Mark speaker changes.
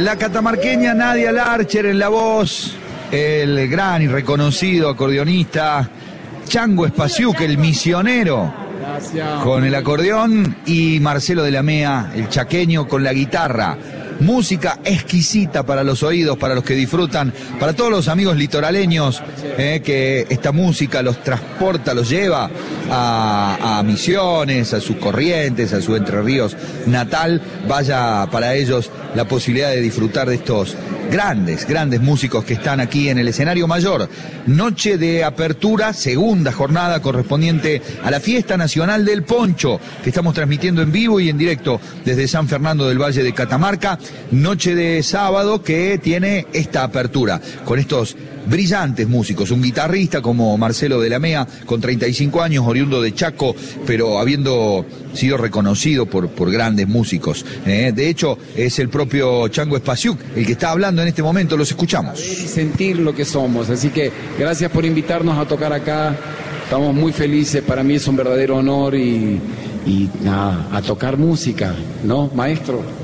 Speaker 1: La catamarqueña Nadia Larcher en la voz, el gran y reconocido acordeonista Chango Espasiuk, el misionero, con el acordeón, y Marcelo de la Mea, el chaqueño, con la guitarra. Música exquisita para los oídos, para los que disfrutan, para todos los amigos litoraleños, que esta música los transporta, los lleva a Misiones, a sus Corrientes, a su Entre Ríos natal. Vaya para ellos la posibilidad de disfrutar de estos grandes músicos que están aquí en el escenario mayor. Noche de apertura, segunda jornada correspondiente a la Fiesta Nacional del Poncho, que estamos transmitiendo en vivo y en directo desde San Fernando del Valle de Catamarca. Noche de sábado que tiene esta apertura con estos brillantes músicos, un guitarrista como Marcelo de la Mea, con 35 años, oriundo de Chaco, pero habiendo sido reconocido por grandes músicos. De hecho, es el propio Chango Espasiuk el que está hablando en este momento, los escuchamos.
Speaker 2: Sentir lo que somos, así que gracias por invitarnos a tocar acá, estamos muy felices, para mí es un verdadero honor y nada, a tocar música, ¿no, maestro?